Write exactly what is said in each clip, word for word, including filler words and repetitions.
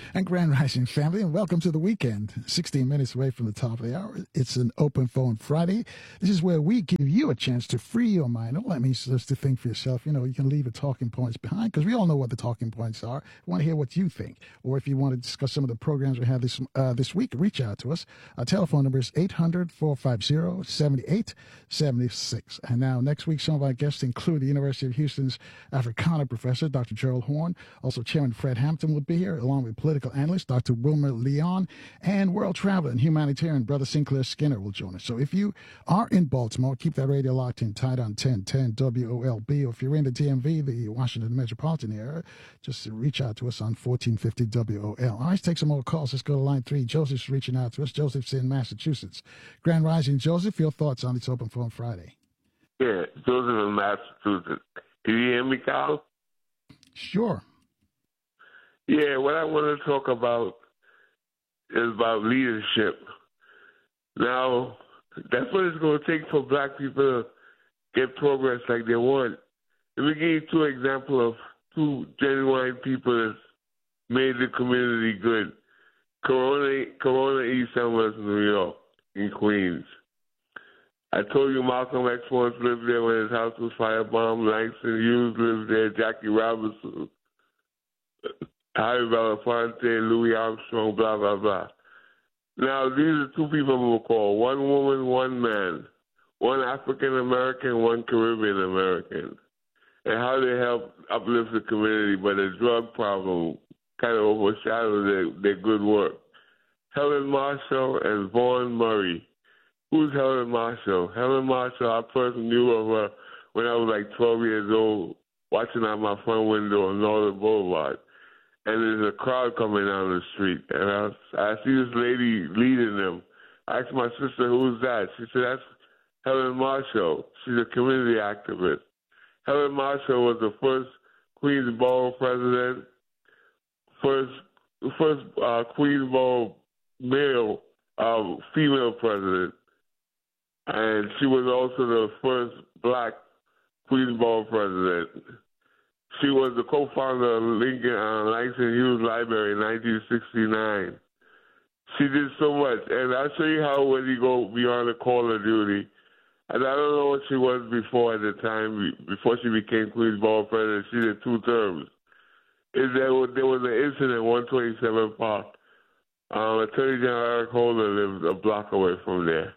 And Grand Rising family, and welcome to the weekend. sixteen minutes away from the top of the hour. It's an open phone Friday. This is where we give you a chance to free your mind. All that means is just to think for yourself. You know, you can leave the talking points behind because we all know what the talking points are. We want to hear what you think. Or if you want to discuss some of the programs we have this uh, this week, reach out to us. Our telephone number is eight hundred, four five zero, seven eight seven six. And now, next week, some of our guests include the University of Houston's Africana professor, Doctor Gerald Horn. Also, Chairman Fred Hampton will be here, along with political analyst Doctor Wilmer Leon, and world traveler and humanitarian Brother Sinclair Skinner will join us. So if you are in Baltimore, keep that radio locked in tight on ten ten W O L B. Or if you're in the D M V, the Washington metropolitan area, just reach out to us on fourteen fifty W O L. All right, let's take some more calls. Let's go to line three. Joseph's reaching out to us. Joseph's in Massachusetts. Grand Rising, Joseph, your thoughts on this Open Phone Friday? Yeah, Joseph in Massachusetts. Can you hear me, Kyle? Sure. Yeah, what I want to talk about is about leadership. Now, that's what it's going to take for black people to get progress like they want. Let me give you two examples of two genuine people that made the community good. Corona, Corona E. Summers, New York, in Queens. I told you Malcolm X once lived there when his house was firebombed. Langston Hughes lived there. Jackie Robinson, Harry Belafonte, Louis Armstrong, blah, blah, blah. Now, these are two people we'll call. One woman, one man. One African-American, one Caribbean-American. And how they help uplift the community, but the drug problem kind of overshadowed their, their good work. Helen Marshall and Vaughn Murray. Who's Helen Marshall? Helen Marshall, I first knew of her when I was like twelve years old, watching out my front window on Northern Boulevard. And there's a crowd coming down the street. And I, I see this lady leading them. I asked my sister, who's that? She said, that's Helen Marshall. She's a community activist. Helen Marshall was the first Queensboro president, first first uh, Queensboro male, uh, female president. And she was also the first black Queensboro president. She was the co-founder of Lincoln uh, Langston Hughes Library in nineteen sixty-nine. She did so much. And I'll show you how when you go beyond the call of duty, and I don't know what she was before at the time, before she became Queensboro president, she did two terms. Is there, was, there was an incident at one twenty-seven Park. Um, Attorney General Eric Holder lived a block away from there.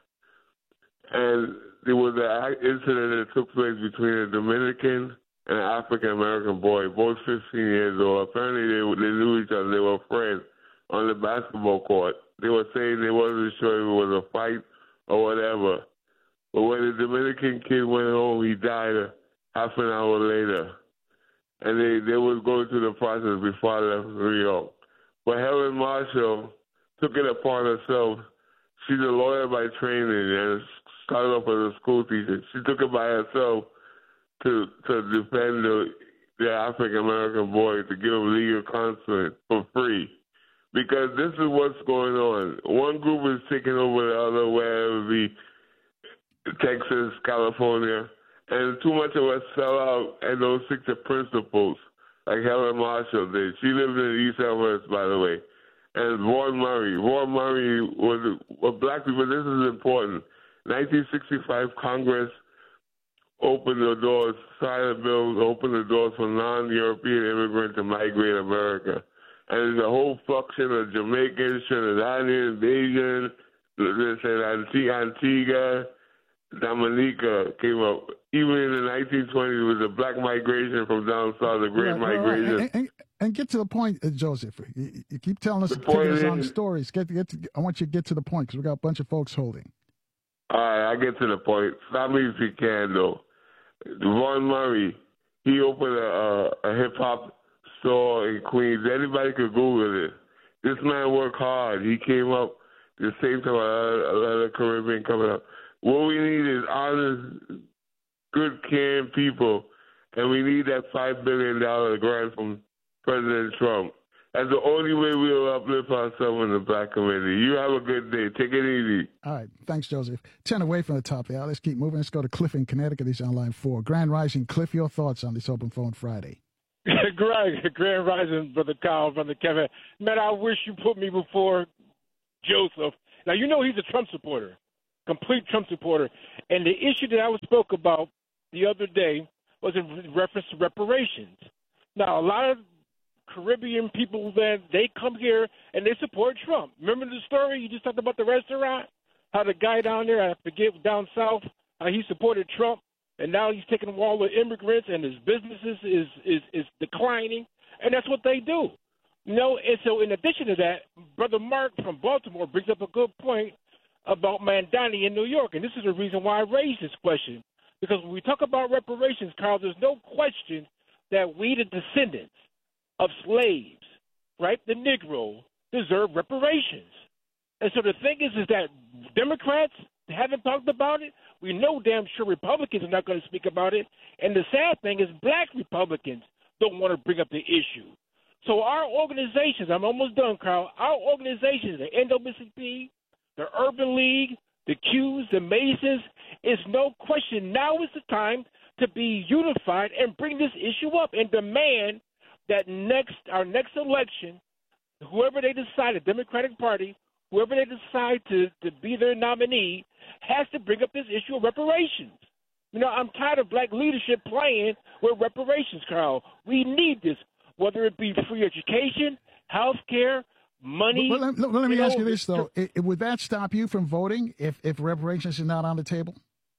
And there was an incident that took place between a Dominican and an African-American boy, both fifteen years old. Apparently they, they knew each other. They were friends on the basketball court. They were saying they wasn't sure if it was a fight or whatever. But when the Dominican kid went home, he died a half an hour later. And they, they was going through the process before I left New York. But Helen Marshall took it upon herself. She's a lawyer by training and started off as a school teacher. She took it by herself to to defend the, the African-American boy, to give him legal counsel for free. Because this is what's going on. One group is taking over the other, whether it be Texas, California, and too much of us sell out and don't stick to principles like Helen Marshall did. She lived in East Elmhurst, by the way. And Vaughn Murray. Vaughn Murray was, well, black people, this is important. nineteen sixty-five, Congress opened the doors, signed a bill to open the doors for non-European immigrants to migrate to America. And there's a whole function of Jamaicans, Trinidadians, Asians, Antigua, Dominica came up. Even in the nineteen twenties, there was a black migration from down south, the Great right, Migration. Right. And, and, and get to the point, uh, Joseph. You, you keep telling us, taking us on stories. Get, get to, I want you to get to the point because we got a bunch of folks holding. All right, I get to the point. Stop me if you can, though. Vaughn Murray, he opened a, a, a hip-hop store in Queens. Anybody could Google it. This man worked hard. He came up the same time a lot of Caribbean coming up. What we need is honest, good, caring people, and we need that five billion dollars grant from President Trump. That's the only way we'll uplift ourselves in the black community. You have a good day. Take it easy. All right. Thanks, Joseph. ten away from the top of the hour. Let's keep moving. Let's go to Cliff in Connecticut. He's on line four. Grand Rising. Cliff, your thoughts on this Open Phone Friday? Greg, Grand Rising, Brother Kyle, Brother Kevin. Man, I wish you put me before Joseph. Now, you know he's a Trump supporter, complete Trump supporter. And the issue that I was spoke about the other day was in reference to reparations. Now, a lot of Caribbean people, then they come here and they support Trump. Remember the story you just talked about the restaurant? How the guy down there, I forget, down south, how he supported Trump, and now he's taking all the immigrants and his businesses is, is, is declining, and that's what they do. You know, and so in addition to that, Brother Mark from Baltimore brings up a good point about Mandani in New York, and this is the reason why I raised this question. Because when we talk about reparations, Carl, there's no question that we, the descendants of slaves, right, the Negro, deserve reparations. And so the thing is, is that Democrats haven't talked about it. We know damn sure Republicans are not going to speak about it. And the sad thing is black Republicans don't want to bring up the issue. So our organizations, I'm almost done, Carl, our organizations, the N double A C P, the Urban League, the Qs, the Masons, is no question now is the time to be unified and bring this issue up and demand that next our next election, whoever they decide, the Democratic Party, whoever they decide to, to be their nominee, has to bring up this issue of reparations. You know, I'm tired of black leadership playing with reparations, Carl. We need this, whether it be free education, health care, money. Well, let, let, let me you ask know, you this, though. It, it, would that stop you from voting if, if reparations is not on the table?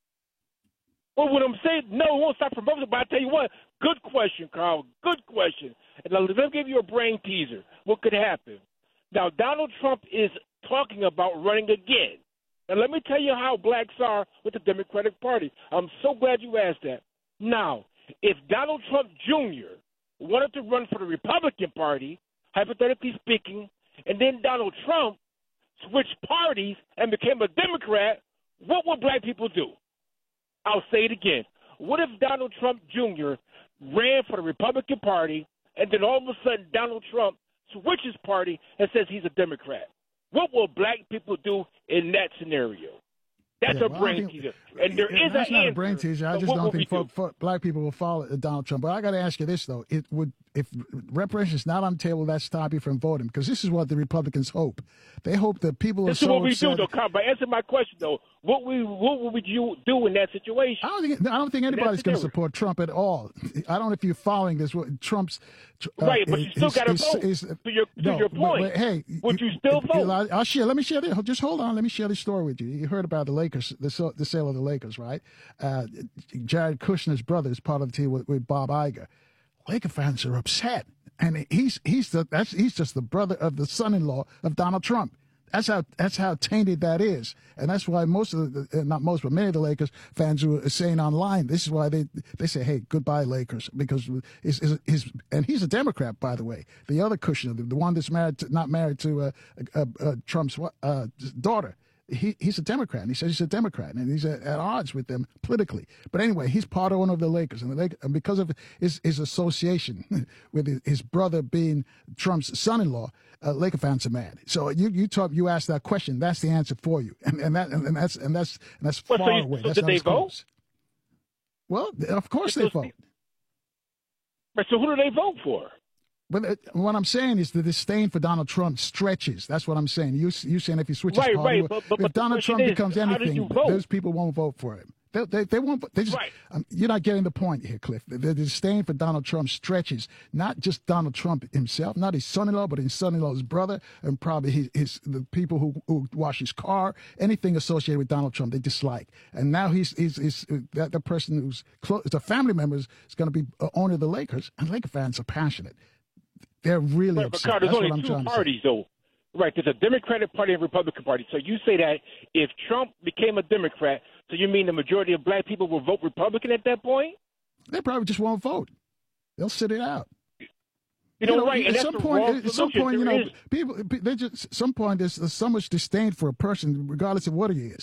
Well, what I'm saying, no, it won't stop from voting, but I tell you what, good question, Carl, good question. And let me give you a brain teaser. What could happen? Now, Donald Trump is talking about running again. And let me tell you how blacks are with the Democratic Party. I'm so glad you asked that. Now, if Donald Trump Junior wanted to run for the Republican Party, hypothetically speaking, and then Donald Trump switched parties and became a Democrat, what would black people do? I'll say it again. What if Donald Trump Junior ran for the Republican Party and then all of a sudden Donald Trump switches party and says he's a Democrat? What will black people do in that scenario? That's yeah, a well, brain think, teaser. And there yeah, is that's an not answer. a brain teaser. I just don't think fo- fo- black people will follow Donald Trump. But I got to ask you this, though. It would if reparations not on the table, that stop you from voting? Because this is what the Republicans hope. They hope that people this are so is what we upset. do, though, Carl. But answer my question, though. What we what would you do in that situation? I don't think I don't think anybody's going to support Trump at all. I don't know if you're following this. Trump's uh, right, but you still got to vote. Is, to your, to no, your point, but, but, hey, would you still vote? I'll share. Let me share this. Just hold on. Let me share this story with you. You heard about the Lakers, the, the sale of the Lakers, right? Uh, Jared Kushner's brother is part of the team with, with Bob Iger. Laker fans are upset, and he's he's the that's he's just the brother of the son-in-law of Donald Trump. That's how that's how tainted that is, and that's why most of the not most, but many of the Lakers fans who are saying online, this is why they they say, "Hey, goodbye, Lakers," because his his, his and he's a Democrat, by the way. The other Kushner, the, the one that's married to, not married to uh, uh, uh, Trump's uh, daughter. He, he's a Democrat, and he says he's a Democrat, and he's at, at odds with them politically. But anyway, he's part owner of the Lakers, and, the Lakers, and because of his, his association with his, his brother being Trump's son-in-law, uh, Laker fans are mad. So you you talk, you ask that question, that's the answer for you, and, and that and, and that's and that's and that's far well, so you, away. So that's did not they as vote? Close. Well, of course they vote. But so who do they vote for? But what I'm saying is the disdain for Donald Trump stretches. That's what I'm saying. You you saying if he switches right, party, right. But, but, if but Donald Trump is, becomes anything, those people won't vote for him. They, they, they won't. They just. Right. Um, you're not getting the point here, Cliff. The, the disdain for Donald Trump stretches not just Donald Trump himself, not his son-in-law, but his son-in-law's brother, and probably his, his the people who, who wash his car. Anything associated with Donald Trump, they dislike. And now he's he's, he's uh, that the person who's close, the family member is going to be uh, owner of the Lakers, and Laker fans are passionate. They're really right, upset. But Carl, there's That's only what I'm two parties, though. Right, there's a Democratic Party and Republican Party. So you say that if Trump became a Democrat, so you mean the majority of black people will vote Republican at that point? They probably just won't vote. They'll sit it out. You, You know, know, right? And at that's some the point, wrong at some solution. point, you There know, is- people, they just, at some point, there's, there's so much disdain for a person, regardless of what he is.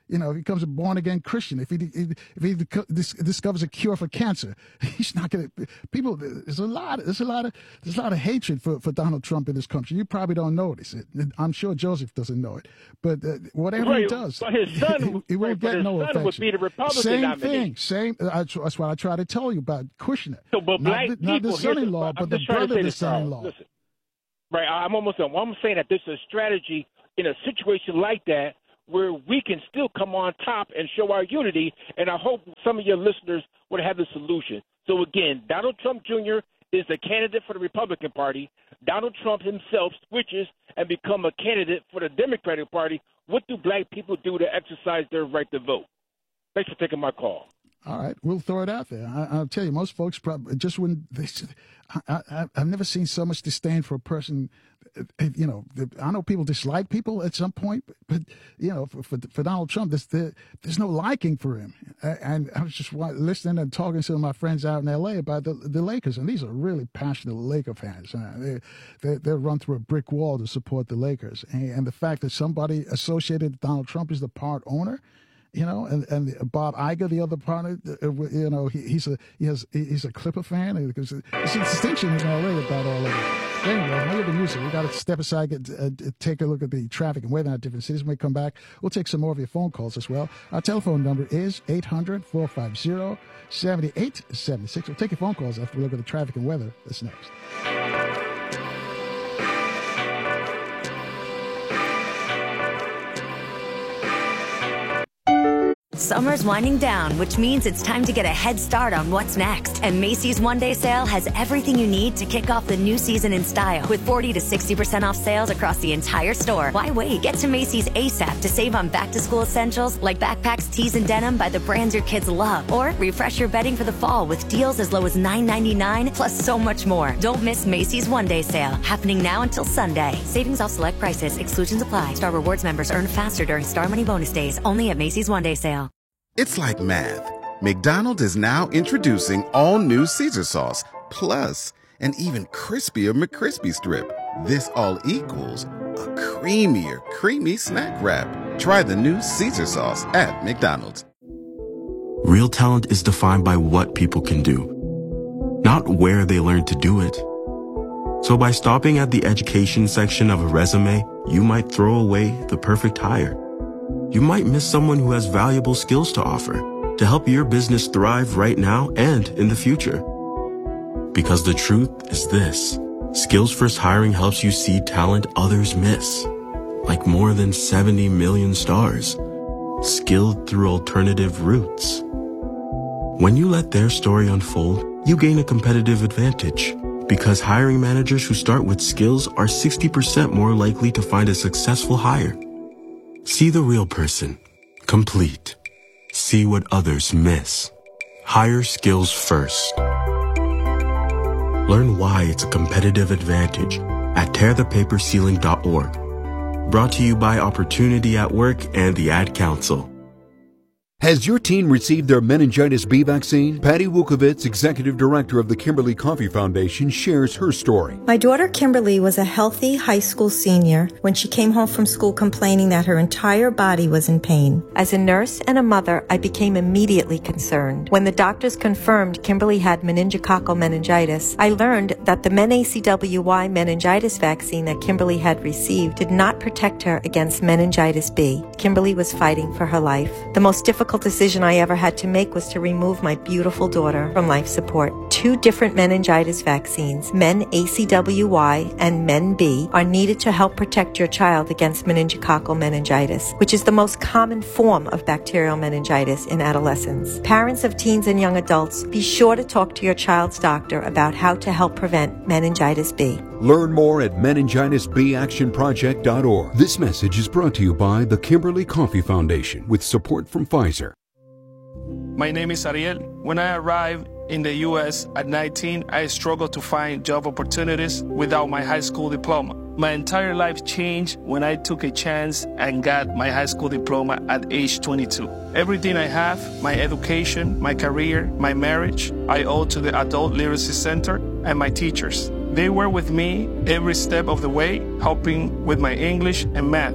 You know, if he becomes a born-again Christian, if he if he discovers a cure for cancer, he's not going to. People, there's a lot, there's a lot of, there's a lot of hatred for, for Donald Trump in this country. You probably don't notice it. I'm sure Joseph doesn't know it, but uh, whatever right, he does, but his son, he, he won't right, get his no son affection. Would be the Republican Same nominee. thing, same. Uh, that's what I try to tell you about Kushner. So, but black not, the, people, not the son-in-law, the, but the brother of the son-in-law. Listen, right, I'm almost done. I'm saying that this is a strategy in a situation like that, where we can still come on top and show our unity, and I hope some of your listeners would have the solution. So again, Donald Trump Junior is the candidate for the Republican Party. Donald Trump himself switches and become a candidate for the Democratic Party. What do black people do to exercise their right to vote? Thanks for taking my call. All right, we'll throw it out there. I, I'll tell you, most folks probably just when they, I, I, I've never seen so much disdain for a person. You know, I know people dislike people at some point, but, but you know, for, for, for Donald Trump, there's, there, there's no liking for him. And I was just listening and talking to some of my friends out in L A about the, the Lakers, and these are really passionate Laker fans. Uh, they, they, they'll run through a brick wall to support the Lakers. And, and the fact that somebody associated with Donald Trump is the part owner, you know, and, and Bob Iger, the other partner, you know, he, he's a he has he's a Clipper fan, because it's a distinction in L A about all of it. Anyway, now you've been used to it. We got to step aside, get, uh, take a look at the traffic and weather in different cities. When we come back, we'll take some more of your phone calls as well. Our telephone number is eight hundred, four five zero, seven eight seven six. We'll take your phone calls after we look at the traffic and weather. That's next. Summer's winding down, which means it's time to get a head start on what's next. And Macy's One Day Sale has everything you need to kick off the new season in style. With forty to sixty percent off sales across the entire store. Why wait? Get to Macy's ASAP to save on back-to-school essentials like backpacks, tees, and denim by the brands your kids love. Or refresh your bedding for the fall with deals as low as nine ninety-nine, plus so much more. Don't miss Macy's One Day Sale, happening now until Sunday. Savings off select prices. Exclusions apply. Star Rewards members earn faster during Star Money bonus days. Only at Macy's One Day Sale. It's like math. McDonald's is now introducing all new Caesar sauce, plus an even crispier McCrispy strip. This all equals a creamier, creamy snack wrap. Try the new Caesar sauce at McDonald's. Real talent is defined by what people can do, not where they learn to do it. So by stopping at the education section of a resume, you might throw away the perfect hire. You might miss someone who has valuable skills to offer to help your business thrive right now and in the future. Because the truth is this: Skills First Hiring helps you see talent others miss, like more than seventy million stars, skilled through alternative routes. When you let their story unfold, you gain a competitive advantage, because hiring managers who start with skills are sixty percent more likely to find a successful hire. See the real person, complete. See what others miss. Hire skills first. Learn why it's a competitive advantage at tear the paper ceiling dot org. Brought to you by Opportunity at Work and the Ad Council. Has your teen received their meningitis B vaccine? Patty Wukovitz, Executive Director of the Kimberly Coffee Foundation, shares her story. My daughter Kimberly was a healthy high school senior when she came home from school complaining that her entire body was in pain. As a nurse and a mother, I became immediately concerned. When the doctors confirmed Kimberly had meningococcal meningitis, I learned that the MenACWY meningitis vaccine that Kimberly had received did not protect her against meningitis B. Kimberly was fighting for her life. The most difficult decision I ever had to make was to remove my beautiful daughter from life support. Two different meningitis vaccines, MenACWY and MenB, are needed to help protect your child against meningococcal meningitis, which is the most common form of bacterial meningitis in adolescents. Parents of teens and young adults, be sure to talk to your child's doctor about how to help prevent meningitis B. Learn more at meningitis b action project dot org. This message is brought to you by the Kimberly Coffee Foundation with support from Pfizer. My name is Ariel. When I arrived in the U S at nineteen, I struggled to find job opportunities without my high school diploma. My entire life changed when I took a chance and got my high school diploma at age twenty-two. Everything I have, my education, my career, my marriage, I owe to the Adult Literacy Center and my teachers. They were with me every step of the way, helping with my English and math.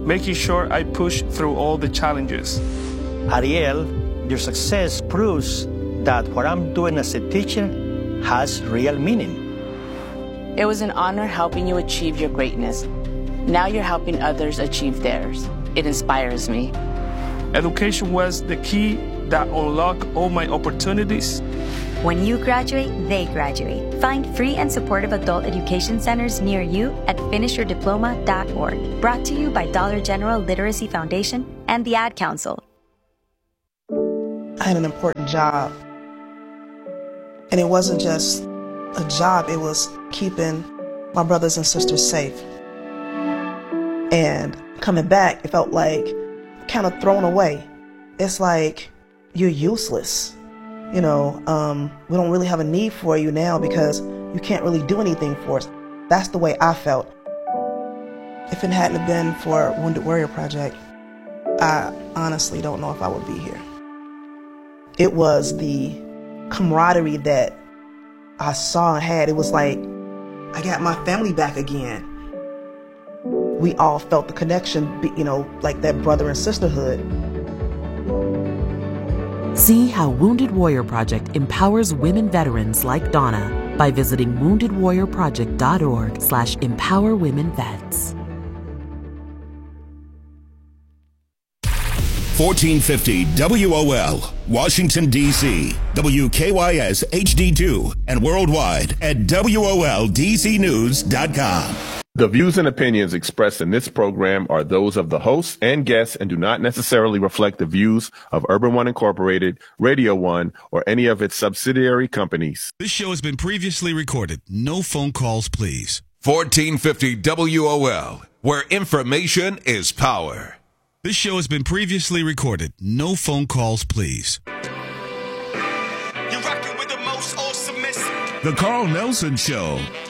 making sure I push through all the challenges. Ariel, your success proves that what I'm doing as a teacher has real meaning. It was an honor helping you achieve your greatness. Now you're helping others achieve theirs. It inspires me. Education was the key that unlocked all my opportunities. When you graduate, they graduate. Find free and supportive adult education centers near you at finish your diploma dot org. Brought to you by Dollar General Literacy Foundation and the Ad Council. I had an important job. And it wasn't just a job, it was keeping my brothers and sisters safe. And coming back, it felt like kind of thrown away. It's like you're useless. You know, um, we don't really have a need for you now because you can't really do anything for us. That's the way I felt. If it hadn't have been for Wounded Warrior Project, I honestly don't know if I would be here. It was the camaraderie that I saw and had. It was like, I got my family back again. We all felt the connection, you know, like that brother and sisterhood. See how Wounded Warrior Project empowers women veterans like Donna by visiting wounded warrior project dot org slash empower women vets. fourteen fifty W O L, Washington, D C, W K Y S H D two, and worldwide at W O L D C news dot com. The views and opinions expressed in this program are those of the hosts and guests and do not necessarily reflect the views of Urban One Incorporated, Radio One, or any of its subsidiary companies. This show has been previously recorded. No phone calls, please. fourteen fifty W O L, where information is power. This show has been previously recorded. No phone calls, please. You're rocking with the most awesome. The Carl Nelson Show